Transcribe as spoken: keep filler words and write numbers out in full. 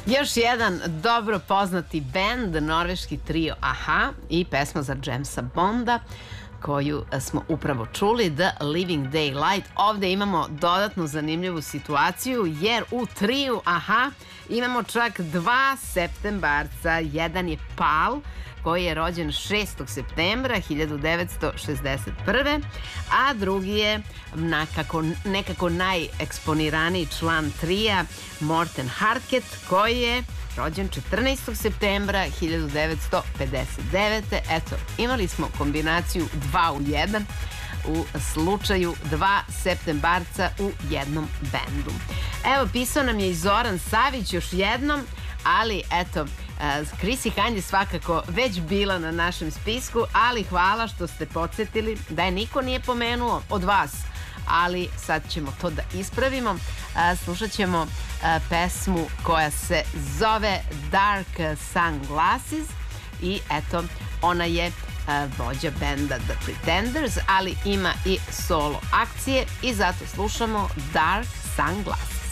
Još jedan dobro poznati bend, norveški trio Aha i pesma za Jamesa Bonda koju smo upravo čuli, The Living Daylight. Ovde imamo dodatnu zanimljivu situaciju jer u triju Aha imamo čak dva septembarca. Jedan je Pal koji je rođen šestog septembra hiljadu devetsto šezdeset prve. a drugi je nekako, nekako najeksponiraniji član trija Morten Harket koji je rođen četrnaestog septembra hiljadu devetsto pedeset devete. Eto, imali smo kombinaciju dva u jedan u slučaju dva septembarca u jednom bendu. Evo, pisao nam je i Zoran Savić još jednom, ali eto, Chrissie Hynde je svakako već bila na našem spisku, ali hvala što ste podsjetili da je niko nije pomenuo od vas, ali sad ćemo to da ispravimo. Slušat ćemo pesmu koja se zove Dark Sunglasses i eto, ona je vođa benda The Pretenders, ali ima i solo akcije i zato slušamo Dark Sunglasses.